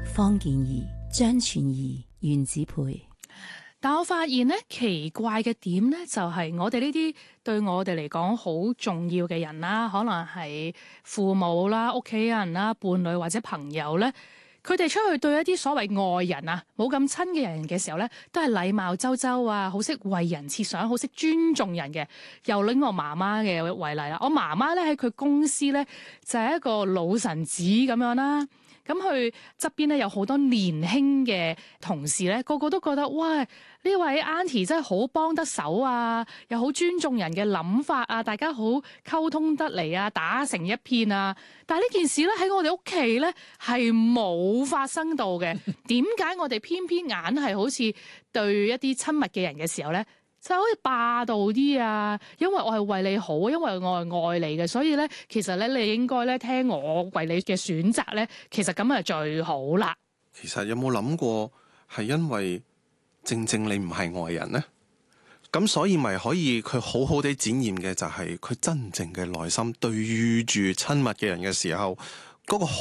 方健儀、張傳儀、袁子培。 但我發現咧，奇怪嘅點咧，就係我哋呢啲對我哋嚟講好重要嘅人啦，可能係父母啦、屋企人啦、伴侶或者朋友咧，佢哋出去對一啲所謂外人啊，冇咁親嘅人嘅時候咧，都係禮貌周周啊，好識為人設想，好識尊重人嘅。又拎我媽媽嘅為例啦，我媽媽咧喺佢公司咧就係一個老臣子咁樣啦。咁佢側邊咧有好多年輕嘅同事咧，個個都覺得哇，呢位 Auntie 真係好幫得手啊，又好尊重人嘅諗法啊，大家好溝通得嚟啊，打成一片啊。但係呢件事咧喺我哋屋企咧係冇發生到嘅。點解我哋偏偏硬係好似對一啲親密嘅人嘅時候咧，就好似霸道啲啊！因為我係為你好，因為我係愛你嘅，所以咧，其實咧，你應該咧聽我為你嘅選擇咧，其實咁係最好啦。 其實有冇諗過係因為正正你唔係外人呢？咁所以咪可以佢好好地展現嘅就係佢真正嘅內心，對於住親密嘅人嘅時候嗰個